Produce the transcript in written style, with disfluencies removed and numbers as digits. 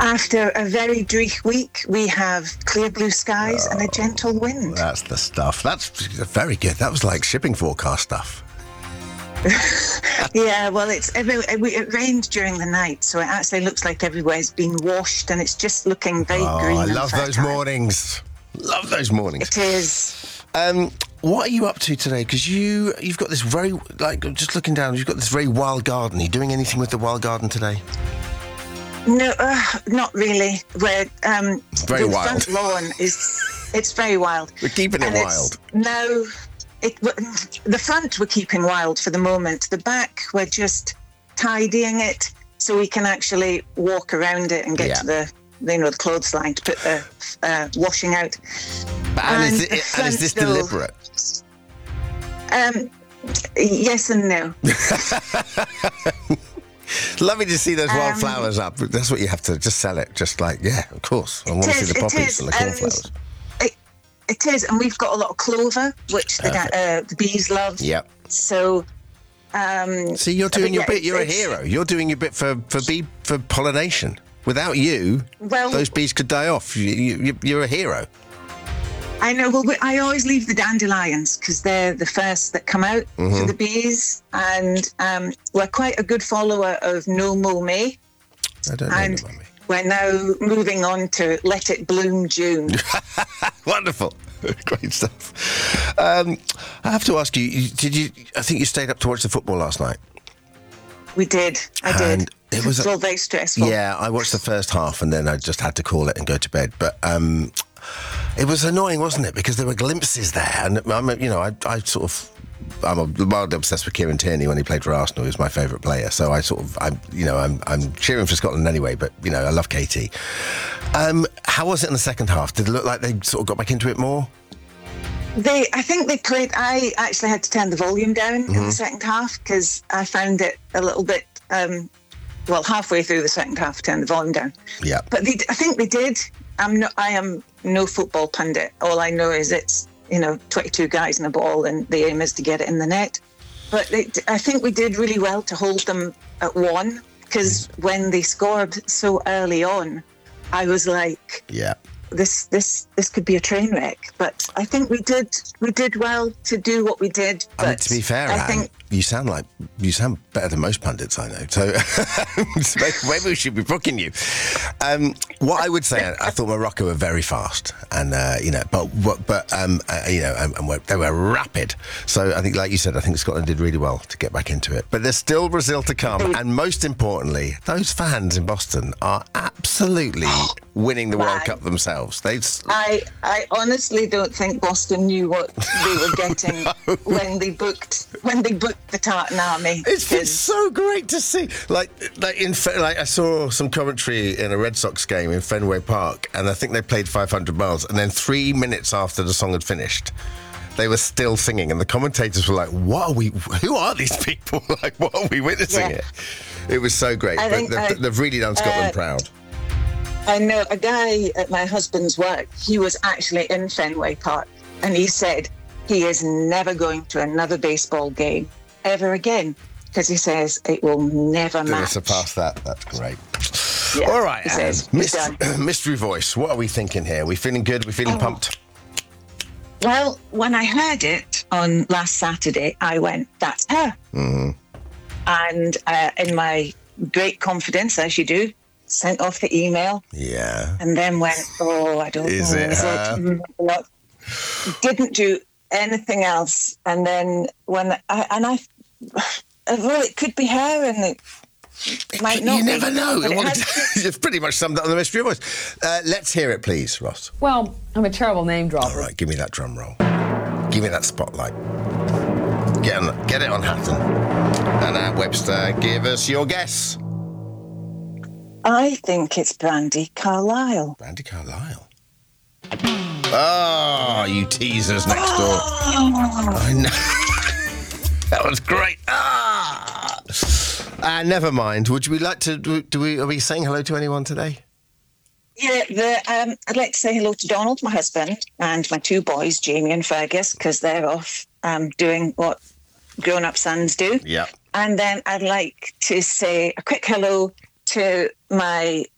After a very bleak week, we have clear blue skies and a gentle wind. That's the stuff. That's very good. That was like shipping forecast stuff. Yeah, well, it rained during the night, so it actually looks like everywhere's been washed, and it's just looking very green. I and love those fertile. mornings. Love those mornings. It is. What are you up to today? Because you've got this very, just looking down, you've got this very wild garden. Are you doing anything with the wild garden today? No, not really. Very the wild. front lawn it's very wild. We're keeping it wild. The front we're keeping wild for the moment. The back we're just tidying it so we can actually walk around it and get to the clothesline to put the washing out. And is this deliberate? Yes and no. Lovely to see those wild flowers up. That's what you have to just sell it. Just like, yeah, of course. I want to see the poppies and the cornflowers. It is, and we've got a lot of clover, which the bees love. Yep. So, see, you're doing your bit. You're a hero. You're doing your bit for pollination. Without you, those bees could die off. You're a hero. I know. Well, I always leave the dandelions because they're the first that come out for the bees, and we're quite a good follower of No Mow May. I don't know. Mummy. We're now moving on to Let It Bloom June. Wonderful. Great stuff. I have to ask you, I think you stayed up to watch the football last night. We did. I did. It was all very stressful. Yeah, I watched the first half and then I just had to call it and go to bed. But it was annoying, wasn't it? Because there were glimpses there. And I'm wildly obsessed with Kieran Tierney when he played for Arsenal. He was my favourite player. So I'm cheering for Scotland anyway, but, I love KT. How was it in the second half? Did it look like they sort of got back into it more? I think they played. I actually had to turn the volume down in the second half because I found it a little bit, halfway through the second half, I turned the volume down. Yeah. But I think they did. I am no football pundit. All I know is it's, 22 guys in a ball and the aim is to get it in the net. But I think we did really well to hold them at one because when they scored so early on, I was like, this could be a train wreck. But I think we did well to do what we did. But to be fair, I think you sound better than most pundits I know. So maybe we should be booking you. What I would say, I thought Morocco were very fast, and they were rapid. So I think, like you said, I think Scotland did really well to get back into it. But there's still Brazil to come, and most importantly, those fans in Boston are absolutely winning the World Cup themselves. I honestly don't think Boston knew what they were getting when they booked the Tartan Army. It's been so great to see. I saw some commentary in a Red Sox game in Fenway Park, and I think they played 500 miles, and then 3 minutes after the song had finished, they were still singing, and the commentators were like, who are these people? Like, what are we witnessing here? It was so great. They've really done Scotland proud. I know a guy at my husband's work, he was actually in Fenway Park, and he said he is never going to another baseball game ever again because he says it will never match. Surpass that. That's great. Yeah, all right, mystery voice. What are we thinking here? We feeling good? We feeling pumped? Well, when I heard it on last Saturday, I went, "That's her." Mm-hmm. And in my great confidence, as you do, sent off the email. Yeah. And then went, I don't know. Is it? Didn't do anything else. And then when it could be her, and it might not. You never know. You've pretty much summed up the mystery voice. Let's hear it, please, Ross. Well, I'm a terrible name dropper. All right, give me that drum roll. Give me that spotlight. Get it on Hatton. And Webster, give us your guess. I think it's Brandi Carlile. Brandi Carlile? Oh, you teasers next door. I know. That was great. Never mind. Would we like to? Are we saying hello to anyone today? Yeah, I'd like to say hello to Donald, my husband, and my two boys, Jamie and Fergus, because they're off doing what grown-up sons do. Yeah. And then I'd like to say a quick hello to my